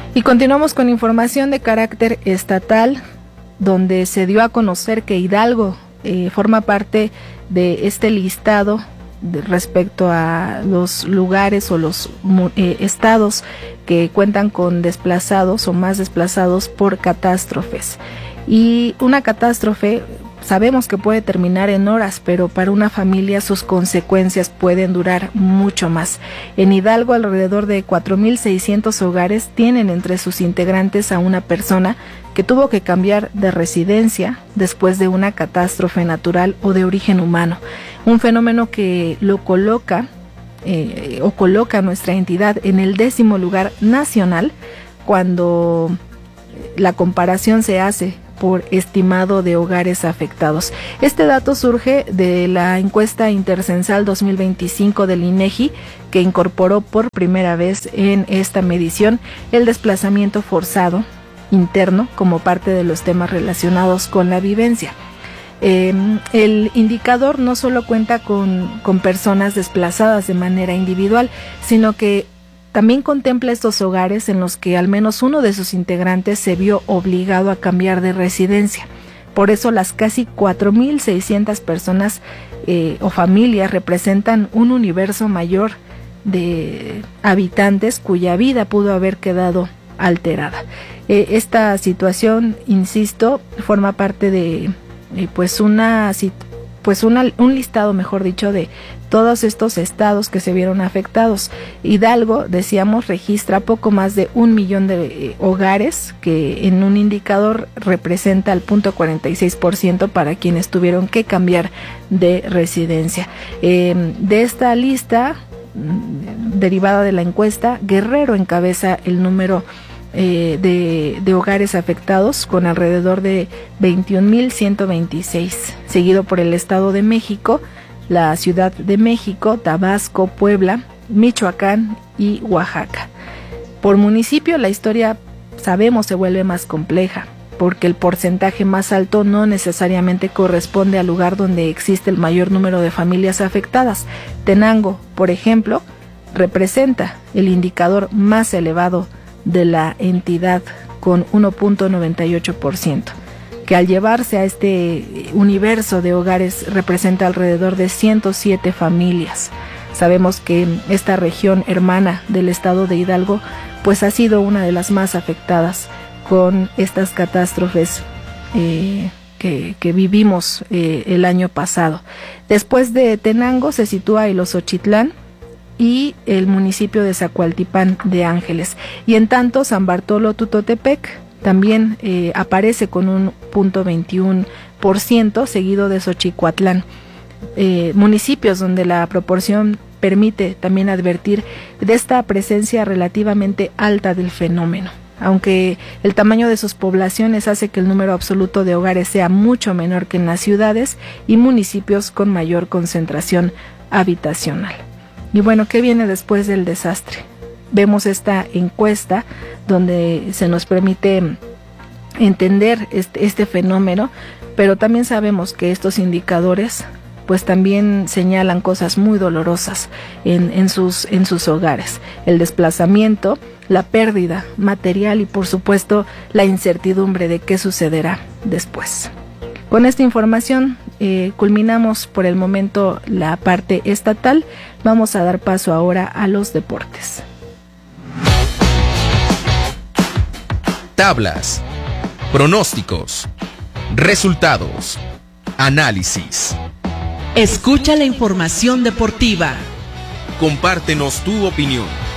Y continuamos con información de carácter estatal, donde se dio a conocer que Hidalgo forma parte de este listado respecto a los lugares o los estados que cuentan con desplazados o más desplazados por catástrofes. Y una catástrofe sabemos que puede terminar en horas, pero para una familia sus consecuencias pueden durar mucho más. En Hidalgo, alrededor de 4,600 hogares tienen entre sus integrantes a una persona que tuvo que cambiar de residencia después de una catástrofe natural o de origen humano. Un fenómeno que lo coloca a nuestra entidad en el 10º lugar nacional cuando la comparación se hace por estimado de hogares afectados. Este dato surge de la encuesta intercensal 2025 del INEGI, que incorporó por primera vez en esta medición el desplazamiento forzado interno como parte de los temas relacionados con la vivencia. El indicador no solo cuenta con personas desplazadas de manera individual, sino que también contempla estos hogares en los que al menos uno de sus integrantes se vio obligado a cambiar de residencia. Por eso las casi 4,600 personas o familias representan un universo mayor de habitantes cuya vida pudo haber quedado alterada. Esta situación, insisto, forma parte de un listado, mejor dicho, de todos estos estados que se vieron afectados. Hidalgo, decíamos, registra poco más de 1 millón de hogares, que en un indicador representa el 0.46% para quienes tuvieron que cambiar de residencia. De esta lista, derivada de la encuesta, Guerrero encabeza el número de hogares afectados con alrededor de 21,126, seguido por el Estado de México, la Ciudad de México, Tabasco, Puebla, Michoacán y Oaxaca. Por municipio la historia, sabemos, se vuelve más compleja, porque el porcentaje más alto no necesariamente corresponde al lugar donde existe el mayor número de familias afectadas. Tenango, por ejemplo, representa el indicador más elevado de la entidad con 1.98%, que al llevarse a este universo de hogares representa alrededor de 107 familias. Sabemos que esta región hermana del estado de Hidalgo pues ha sido una de las más afectadas con estas catástrofes que vivimos el año pasado. Después de Tenango se sitúa Iloxochitlán y el municipio de Zacualtipán de Ángeles. Y en tanto, San Bartolo Tutotepec también aparece con un 0.21%, seguido de Xochicuatlán. Municipios donde la proporción permite también advertir de esta presencia relativamente alta del fenómeno, aunque el tamaño de sus poblaciones hace que el número absoluto de hogares sea mucho menor que en las ciudades y municipios con mayor concentración habitacional. Y bueno, ¿qué viene después del desastre? Vemos esta encuesta donde se nos permite entender este fenómeno, pero también sabemos que estos indicadores pues también señalan cosas muy dolorosas en sus hogares. El desplazamiento, la pérdida material y por supuesto la incertidumbre de qué sucederá después. Con esta información culminamos por el momento la parte estatal. Vamos a dar paso ahora a los deportes. Tablas, pronósticos, resultados, análisis. Escucha la información deportiva. Compártenos tu opinión.